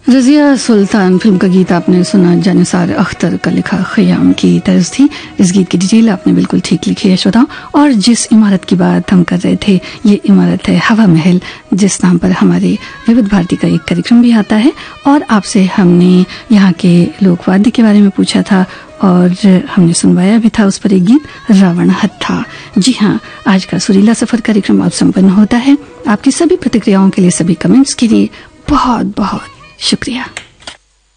रज़िया सुल्तान film का गीत आपने सुना। जानिसार अख्तर का लिखा ख़याम की तर्ज थी। इस गीत की डिटेल आपने बिल्कुल ठीक लिखी है श्रोताओं। और जिस इमारत की बात हम कर रहे थे, ये इमारत है हवा महल, जिस नाम पर हमारे विविध भारती का एक कार्यक्रम भी आता है। और आपसे हमने यहाँ के लोकवाद्य के बारे में पूछा था और हमने सुनवाया भी था उस पर एक गीत, रावण हत्था। जी हाँ, आज का सुरीला सफर कार्यक्रम अब संपन्न होता है। आपकी सभी प्रतिक्रियाओं के लिए, सभी कमेंट्स के लिए बहुत बहुत शुक्रिया।